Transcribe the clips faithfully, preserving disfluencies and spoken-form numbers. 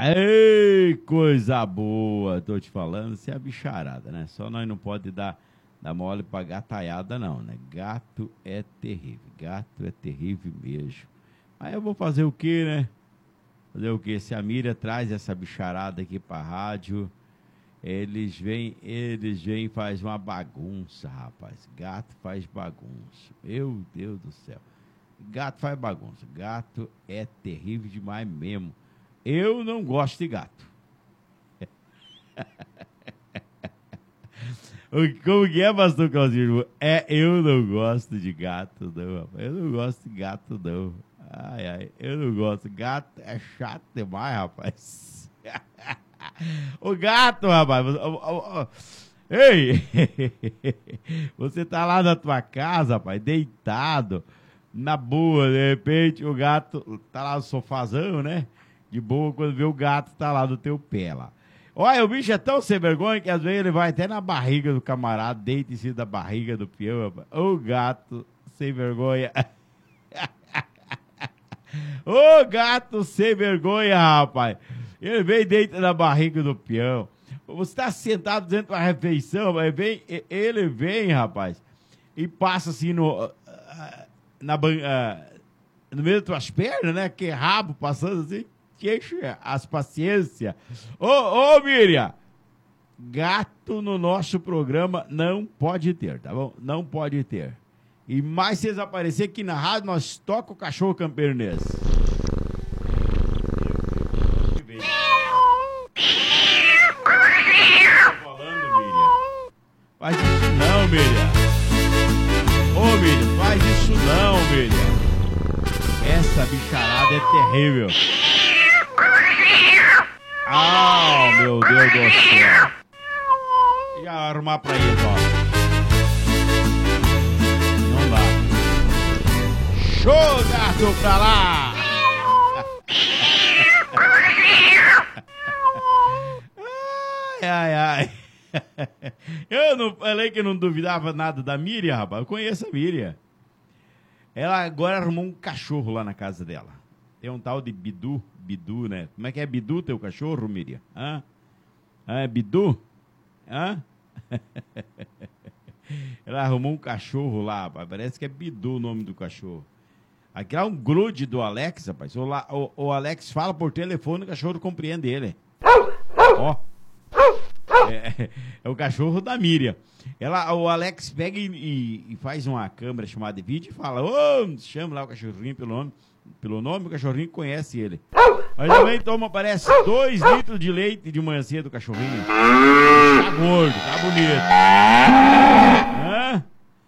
Ei, coisa boa, tô te falando, isso é a bicharada, né? Só nós não pode dar, dar mole pra gataiada não, né? Gato é terrível, gato é terrível mesmo. Aí eu vou fazer o quê, né? Fazer o quê? Se a Miriam traz essa bicharada aqui pra rádio, eles vêm, eles vêm e faz uma bagunça, rapaz. Gato faz bagunça, meu Deus do céu. Gato faz bagunça, gato é terrível demais mesmo. Eu não gosto de gato. Como que é, pastor Claudinho? É, eu não gosto de gato, não, rapaz. Eu não gosto de gato, não. Ai, ai, eu não gosto. Gato é chato demais, rapaz. O gato, rapaz. Ei, você tá lá na tua casa, rapaz, deitado, na boa, de repente o gato tá lá no sofazão, né? De boa, quando vê o gato tá lá no teu pé lá. Olha, o bicho é tão sem vergonha que às vezes ele vai até na barriga do camarada, deita em cima da barriga do peão, rapaz. O gato sem vergonha. O gato sem vergonha, rapaz. Ele vem dentro da barriga do peão. Você tá sentado dentro da refeição, mas vem, ele vem, rapaz, e passa assim no, na, no meio das tuas pernas, né? Que rabo passando assim. Queixa as paciências. Ô, ô, Miriam, gato no nosso programa não pode ter, tá bom? Não pode ter. E mais se eles aparecer aqui na rádio, nós toca o cachorro campernês. Faz isso não, Miriam. Ô, Miriam, faz isso não, Miriam. Essa bicharada é terrível. Ah, meu Deus do céu. Já arrumar pra eles, ó. Não dá. Show, gato, pra lá. Ai, ai, ai. Eu não falei que não duvidava nada da Miriam, rapaz. Eu conheço a Miriam. Ela agora arrumou um cachorro lá na casa dela. Tem um tal de Bidu, Bidu, né? Como é que é Bidu, teu cachorro, Miriam? Hã? Hã? É Bidu? Hã? Ela arrumou um cachorro lá, rapaz. Parece que é Bidu o nome do cachorro. Aqui é um grude do Alex, rapaz. O, o, o Alex fala por telefone e o cachorro compreende ele. Ó. É, é o cachorro da Miriam. Ela, o Alex pega e, e, e faz uma câmera chamada de vídeo e fala, ô, oh, chama lá o cachorrinho pelo nome. Pelo nome, o cachorrinho conhece ele. Mas também toma, parece, dois litros de leite de manhã cedo, o cachorrinho. Tá gordo, tá bonito. Hã?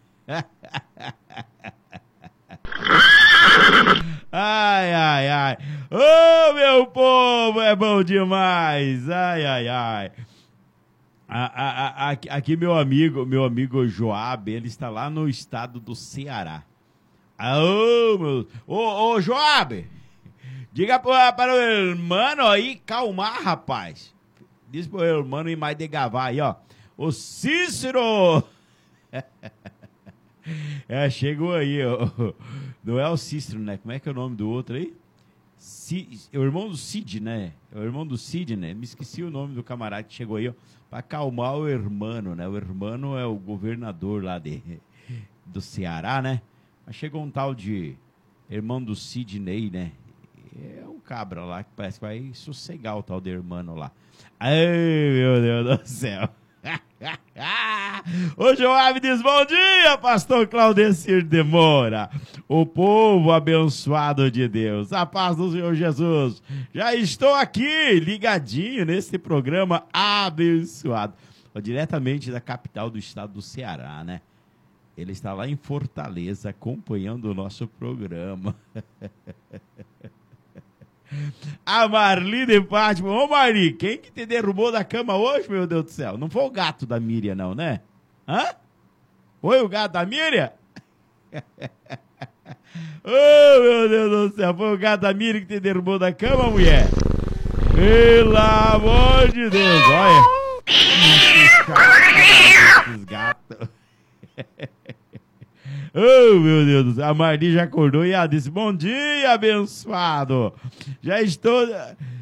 Ai, ai, ai. Ô, oh, meu povo, é bom demais. Ai, ai, ai. A, a, a, aqui, aqui meu amigo, meu amigo Joab, ele está lá no estado do Ceará. Ô, meu... Ô, ô, Joab, diga para, para o irmão aí calmar, rapaz. Diz para o irmão ir mais degavar aí, ó. O Cícero. É, chegou aí, ó. Não é o Cícero, né? Como é que é o nome do outro aí? C... É o irmão do Cid, né? É o irmão do Cid, né? Me esqueci o nome do camarada que chegou aí, ó. Para acalmar o irmão, né? O irmão é o governador lá de... do Ceará, né? Mas chegou um tal de irmão do Sidney, né? É um cabra lá que parece que vai sossegar o tal de irmão lá. Ai, meu Deus do céu. O Joab diz, bom dia, pastor Claudecir de Moura. O povo abençoado de Deus. A paz do Senhor Jesus. Já estou aqui, ligadinho nesse programa abençoado. Diretamente da capital do estado do Ceará, né? Ele está lá em Fortaleza acompanhando o nosso programa. A Marli de Fátima. Ô Marli, quem que te derrubou da cama hoje, meu Deus do céu? Não foi o gato da Miriam, não, né? Hã? Foi o gato da Miriam? Oh, meu Deus do céu, foi o gato da Miriam que te derrubou da cama, mulher? Pelo amor de Deus, olha. Esses gatos. Oh, meu Deus do céu. A Marli já acordou e ela disse, bom dia, abençoado. Já estou,